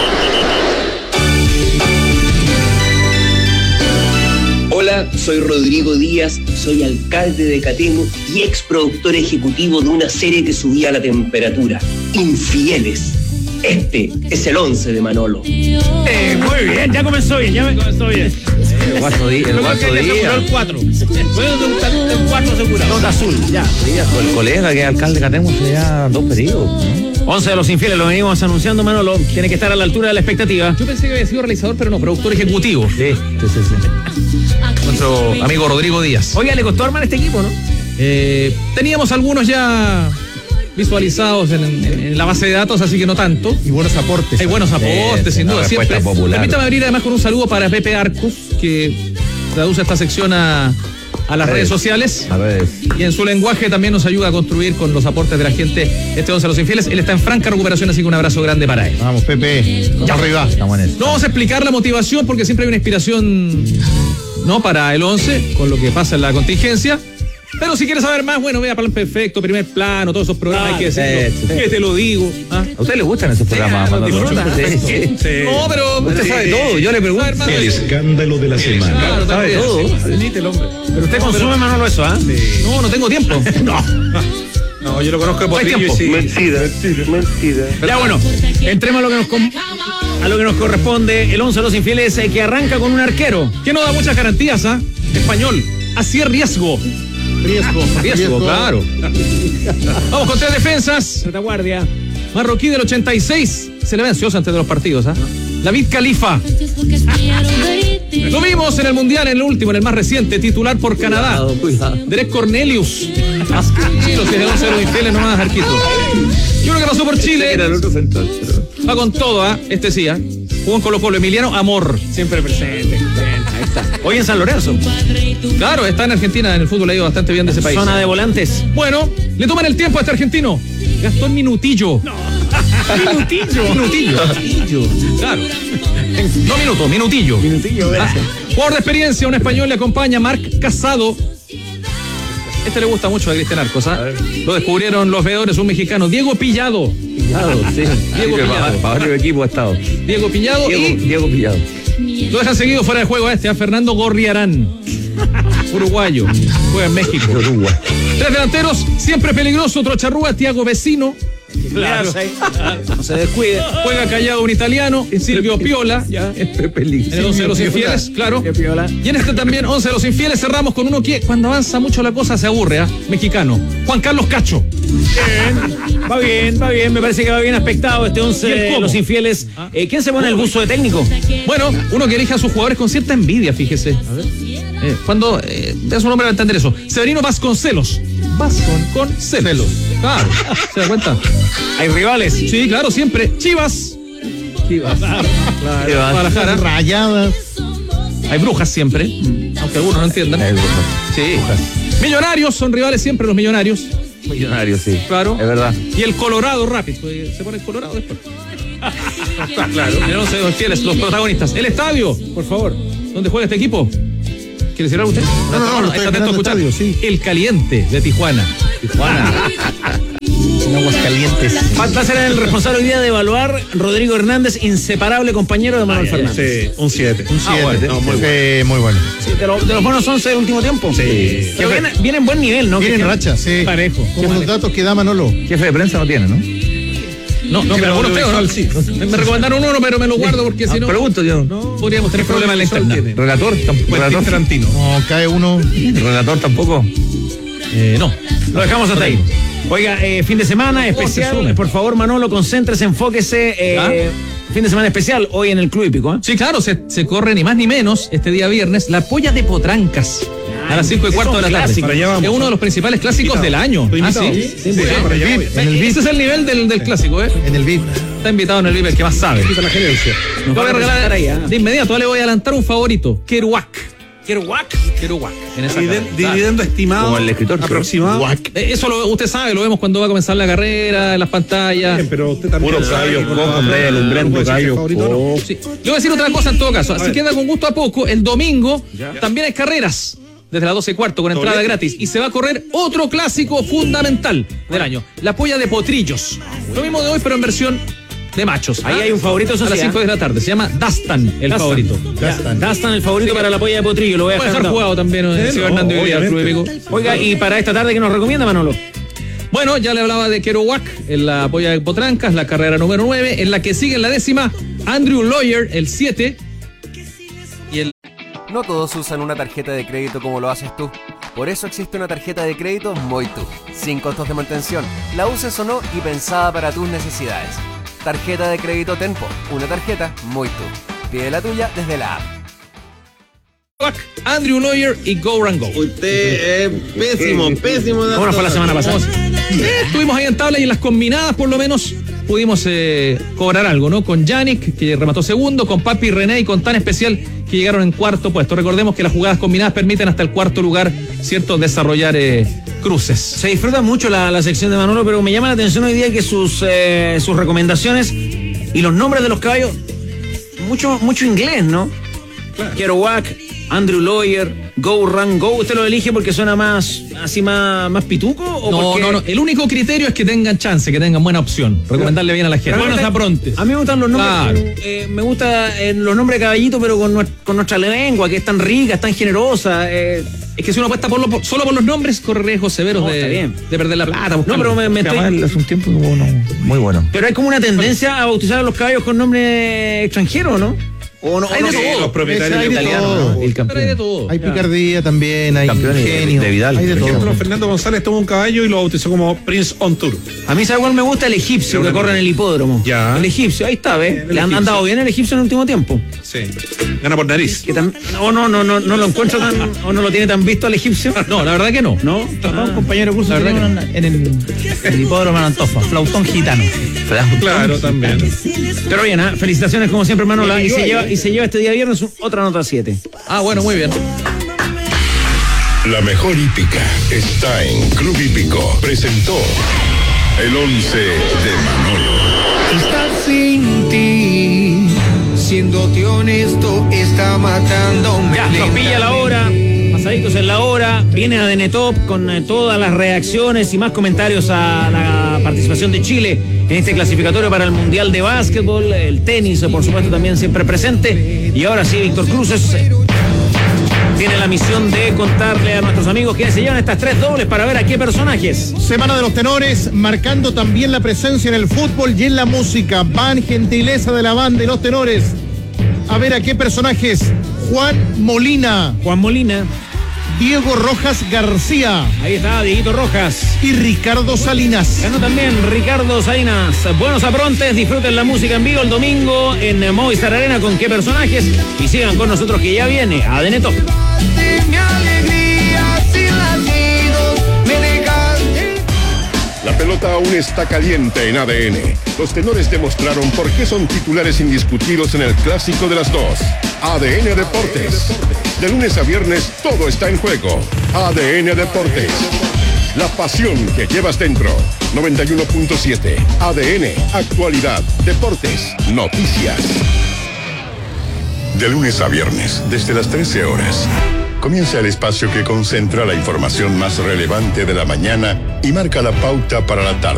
Hola, soy Rodrigo Díaz, soy alcalde de Catemo y ex productor ejecutivo de una serie que subía la temperatura, Infieles. Este es el once de Manolo. Eh, muy bien, ya comenzó bien, ya comenzó bien. El Guaso Díaz. El Guaso Díaz. El cuatro. El cuatro asegurado. Nota azul, ya. El colega que es alcalde de Catemo se ya dos periodos, ¿no? once de los infieles, lo venimos anunciando, Manolo. Tiene que estar a la altura de la expectativa. Yo pensé que había sido realizador, pero no, productor ejecutivo. Sí, sí, sí. sí. Nuestro amigo Rodrigo Díaz. Oiga, le costó armar este equipo, ¿no? Eh, teníamos algunos ya visualizados en, en, en la base de datos, así que no tanto. Y buenos aportes. Hay buenos aportes, sí, sin duda, siempre. Popular. Permítame abrir además con un saludo para Pepe Arcos, que traduce esta sección a, a las redes sociales. A ver. Y en su lenguaje también nos ayuda a construir con los aportes de la gente este once de los infieles. Él está en franca recuperación, así que un abrazo grande para él. Vamos, Pepe. Vamos arriba. Estamos en eso. No vamos a explicar la motivación porque siempre hay una inspiración, ¿no? Para el once, con lo que pasa en la contingencia. Pero si quieres saber más, bueno, vea Plan Perfecto, Primer Plano, todos esos programas, ah, hay que decirlo. Sí, sí. Que te lo digo. ¿Ah? ¿A usted le gustan esos programas? Sí, sí, sí. Sí. No, pero usted sí. sabe todo. Yo le pregunto. El escándalo de la semana. Claro, sabe todo. El hombre. Pero usted no, consume, pero... Manolo, eso, ¿ah? ¿eh? Sí. No, no tengo tiempo. No. No, yo lo conozco de Potrillo y sí. Mentira, mentira, mentira. Ya, bueno, entremos a lo que nos, com... a lo que nos corresponde. El once de los infieles eh, que arranca con un arquero. Que no da muchas garantías, ¿ah? ¿eh? Español. Así es riesgo. Riesgo, riesgo, riesgo, claro. Vamos con tres defensas. Retaguardia. Marroquí del ochenta y seis. Se le venció antes de los partidos, ¿ah? ¿eh? David Khalifa. Lo vimos en el Mundial, en el último, en el más reciente, titular por Canadá. Cuidado, cuidado. Derek Cornelius. Sí, los que de once de los infieles nomás, Arquito. Y uno que pasó por Chile. Era el otro central, pero... Va con todo, ¿ah? ¿eh? Este sí, ¿ah? ¿eh? Jugó en Colo Colo, Emiliano Amor. Siempre presente. Ahí está. Hoy en San Lorenzo. Claro, está en Argentina, en el fútbol, ha ido bastante bien de ese país. Zona de volantes. Bueno, le toman el tiempo a este argentino. Gastón Minutillo. No. Minutillo. Minutillo. Minutillo. Claro. No minuto, Minutillo. Minutillo, ah, jugador de experiencia, un español le acompaña, Marc Casado. Este le gusta mucho a Cristian Arcos, ¿ah? ¿eh? Lo descubrieron los veedores, un mexicano, Diego Pillado. Pillado, sí. Diego sí, Pillado. Para varios equipos ha estado. Diego Pillado Diego, y... Diego Pillado. Lo dejan seguido fuera de juego a este, a Fernando Gorriarán. Uruguayo. Juega en México. Uruguay. Tres delanteros, siempre peligroso, otro charrúa, Tiago Vecino. Claro. No se descuide. Juega callado un italiano, Silvio Piola, ya. En el once de los infieles, claro. Y en este también, once de los infieles, cerramos con uno que cuando avanza mucho la cosa se aburre, ¿eh? Mexicano. Juan Carlos Cacho. Bien. Va bien, va bien. Me parece que va bien aspectado este once de los infieles. ¿Ah? Eh, ¿Quién se pone el buzo de técnico? Bueno, uno que elige a sus jugadores con cierta envidia, fíjese. A ver. Eh, cuando eh, vea su nombre va a entender eso. Severino Vasconcelos. vas con, con celos. celos. Claro, ¿se da cuenta? Hay rivales. Sí, claro, siempre. Chivas. Chivas. Claro, claro. Guadalajara. Rayadas. Hay brujas siempre, aunque algunos no entiendan. Hay brujas. Sí. Brujas. Millonarios son rivales siempre los millonarios. Millonarios, sí. Claro. Es verdad. Y el Colorado Rapids. Se pone el Colorado después. Está claro. El once de los fieles, los protagonistas. El estadio, por favor. ¿Dónde juega este equipo? ¿Quiere decir algo usted? No, no, no, no está atento a escuchar. Estadio, sí. El Caliente de Tijuana. Tijuana. En aguas calientes. Va a ser el responsable hoy día de evaluar Rodrigo Hernández, inseparable compañero de Manuel ah, Fernández. Sí, un siete. Un siete. Ah, bueno. No, muy, sí, muy bueno. Sí, de, lo, de los buenos once del último tiempo. Sí. Pero viene, viene en buen nivel, ¿no? Viene en racha, sí. Parejo. Como los datos que da Manolo. Jefe de prensa no tiene, ¿no? No, no, pero uno feo, ¿no? Sí. Me, me recomendaron uno, pero me lo guardo porque ah, si no. Pregunto yo. No, podríamos tener problemas en la interna. Relator, tampoco. Relator Tarantino. No, cae uno. Relator tampoco. Eh, no. Lo dejamos hasta ahí. Oiga, eh, fin de semana especial. Por favor, Manolo, concéntrese, enfóquese. Eh, fin de semana especial hoy en el Club Hípico. ¿eh? Sí, claro, se, se corre ni más ni menos este día viernes la polla de Potrancas. A las cinco y cuarto de la tarde. Es uno de los principales clásicos invitado. del año. Ah, sí. Sí, sí, sí, sí. para allá voy. En el V I P. Ese es el nivel del, del clásico, ¿eh? En el V I P. Está invitado en el V I P el que más sabe. La gerencia. Nos voy a regalar ahí, ¿eh? De inmediato le voy a adelantar un favorito. Kerouac. Kerouac. Kerouac. En esa Dividen- carrera. dividendo estimado. Como el escritor. Aproximado. Eh, Eso lo, usted sabe, lo vemos cuando va a comenzar la carrera, en las pantallas. Bien, pero usted también. Puro callo, no, cojo, no, hombre, no, alumbrando no puede ser callo, favorito, no. cojo. Sí. Le voy a decir otra cosa en todo caso. Así ver. queda con gusto a poco. El domingo también hay carreras. Desde las doce y cuarto con entrada Doblete. gratis. Y se va a correr otro clásico fundamental del año. La polla de potrillos. Lo mismo de hoy, pero en versión de machos. Ahí hay un favorito, eso a las sí, cinco ¿eh? de la tarde. Se llama Dastan, el Dastan. favorito. Dastan. Dastan, el favorito para la polla de potrillo. Lo voy a Puede dejar dejar anotado. jugado también eh, Sí, Ciudad no, Hernández hoy día al Club obviamente. Hípico. Oiga, y para esta tarde, ¿qué nos recomienda, Manolo? Bueno, ya le hablaba de Kerouac en la polla de Potrancas, la carrera número nueve. En la que sigue en la décima, Andrew Lawyer, el siete. Y el No todos usan una tarjeta de crédito como lo haces tú. Por eso existe una tarjeta de crédito Moitu, sin costos de mantención, la uses o no y pensada para tus necesidades. Tarjeta de crédito Tenpo, una tarjeta Moitu. Pide la tuya desde la app. Andrew Lawyer y Go Run Go. Usted es pésimo, pésimo. ¿Cómo nos fue la semana pasada? Eh, estuvimos ahí en tabla y en las combinadas por lo menos pudimos eh, cobrar algo, ¿no? Con Yannick, que remató segundo, con Papi René y con Tan Especial, que llegaron en cuarto puesto. Recordemos que las jugadas combinadas permiten hasta el cuarto lugar, ¿cierto?, desarrollar eh, cruces. Se disfruta mucho la, la sección de Manolo, pero me llama la atención hoy día que sus, eh, sus recomendaciones y los nombres de los caballos, mucho, mucho inglés, ¿no? Claro. Kerouac, Andrew Lawyer, Go Run Go. ¿Usted lo elige porque suena más así más, más pituco? ¿O No, porque... no, no. El único criterio es que tengan chance, que tengan buena opción. Recomendarle bien a la gente. Buenos aprontes. A mí me gustan los nombres. Claro. Con, eh, me gustan eh, los nombres de caballito, pero con, nuestra, con nuestra lengua, que es tan rica, es tan generosa. Eh. Es que si uno apuesta por lo, por, solo por los nombres, corre riesgos severos No, de, está bien. de perder la plata. No, pero me, me estoy... Hace un tiempo hubo uno muy bueno. Pero hay como una tendencia a bautizar a los caballos con nombre extranjero, ¿no? O no, Hay o de no todo. sé. Los propietarios Hay de italianos, todo. ¿no? El Pero hay de campeón. todo. Hay picardía también, hay Campeón de- ingenio. de Vidal. Hay de Por todo. ejemplo, Fernando González tomó un caballo y lo bautizó como Prince on Tour. A mí, ¿sabe cuál me gusta? El egipcio, que corre en el hipódromo. Ya. El egipcio, ahí está, ¿ves? El Le han egipcio. andado bien el egipcio en el último tiempo. Sí. Gana por nariz. Que tam- no, no, no, no, no lo encuentro tan, o no lo tiene tan visto al egipcio. No, la verdad que no. No, Un compañero de curso La que verdad tenía en el, el hipódromo en Antofa, flautón gitano. Claro, también. Pero bien, ¿eh? Felicitaciones como siempre, Manola. Y se, Igual, lleva, ¿eh? y se lleva este día viernes un- otra nota siete. Ah, bueno, muy bien. La mejor hípica está en Club Hípico. Presentó el once de Manolo. Estar sin ti, siéndote honesto, está matándome. Ya, nos pilla la hora. Pasaditos en la hora. Viene a Denetop con eh, todas las reacciones y más comentarios a la participación de Chile en este clasificatorio para el Mundial de Básquetbol. El tenis, por supuesto, también siempre presente. Y ahora sí, Víctor Cruces eh, tiene la misión de contarle a nuestros amigos quiénes se llevan estas tres dobles para ver a qué personajes. Semana de los tenores, marcando también la presencia en el fútbol y en la música. Van, gentileza de la banda y los tenores. A ver a qué personajes. Juan Molina. Juan Molina. Diego Rojas García. Ahí está, Dieguito Rojas. Y Ricardo Salinas. Ganó también Ricardo Salinas. Buenos aprontes, disfruten la música en vivo el domingo en Movistar Arena con qué personajes. Y sigan con nosotros que ya viene a Denetop. Mi alegría sin latidos, me dejas pelota aún está caliente en A D N. Los tenores demostraron por qué son titulares indiscutidos en el clásico de las dos. A D N Deportes. De lunes a viernes todo está en juego. A D N Deportes. La pasión que llevas dentro. noventa y uno punto siete. A D N. Actualidad. Deportes. Noticias. De lunes a viernes, desde las trece horas. Comienza el espacio que concentra la información más relevante de la mañana y marca la pauta para la tarde.